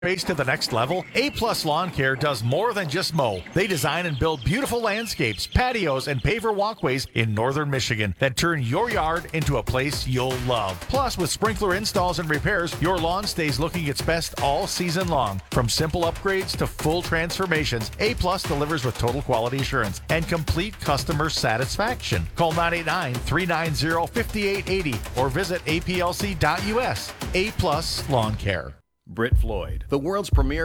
Space to the next level? A-Plus Lawn Care does more than just mow. They design and build beautiful landscapes, patios, and paver walkways in northern Michigan that turn your yard into a place you'll love. Plus, with sprinkler installs and repairs, your lawn stays looking its best all season long. From simple upgrades to full transformations, A-Plus delivers with total quality assurance and complete customer satisfaction. Call 989-390-5880 or visit aplc.us. A-Plus Lawn Care. Britt Floyd, the world's premier